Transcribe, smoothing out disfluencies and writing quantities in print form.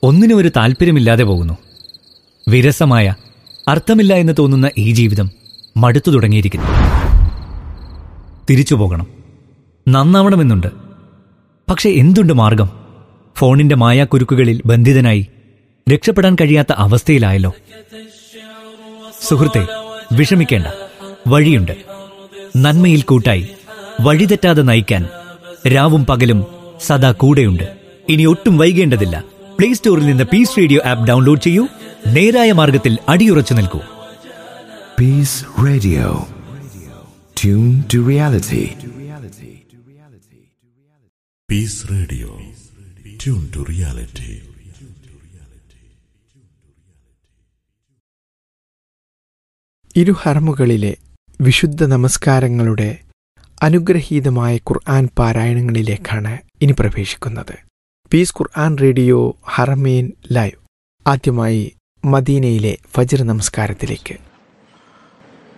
ഒന്നിനും ഒരു താല്പര്യമില്ലാതെ പോകുന്നു. വിരസമായ, അർത്ഥമില്ല എന്ന് തോന്നുന്ന ഈ ജീവിതം മടുത്തു തുടങ്ങിയിരിക്കുന്നു. തിരിച്ചു പോകണം, നന്നാവണമെന്നുണ്ട്. പക്ഷെ എന്തുണ്ട് മാർഗം? ഫോണിന്റെ മായാക്കുരുക്കുകളിൽ ബന്ധിതനായി രക്ഷപ്പെടാൻ കഴിയാത്ത അവസ്ഥയിലായല്ലോ. സുഹൃത്തെ, വിഷമിക്കേണ്ട, വഴിയുണ്ട്. നന്മയിൽ കൂട്ടായി, വഴിതെറ്റാതെ നയിക്കാൻ രാവും പകലും സദാ കൂടെയുണ്ട്. ഇനി ഒട്ടും വൈകേണ്ടതില്ല. പ്ലേ സ്റ്റോറിൽ നിന്ന് പീസ് റേഡിയോ ആപ്പ് ഡൗൺലോഡ് ചെയ്യൂ. നേരായ മാർഗത്തിൽ അടിയുറച്ചു നിൽക്കൂ. Piece radio, tune to reality. Piece radio, tune to reality. ഇരു ഹറമുകളിലെ വിശുദ്ധ നമസ്കാരങ്ങളുടെ അനുഗ്രഹീതമായ ഖുർആൻ പാരായണങ്ങളിലേക്കാണ് ഇനി പ്രവേശിക്കുന്നത്. പീസ് ഖുർആൻ റേഡിയോ ഹറമേൻ ലൈവ്. ആദ്യമായി മദീനയിലെ ഫജ്ർ നമസ്കാരത്തിലേക്ക്.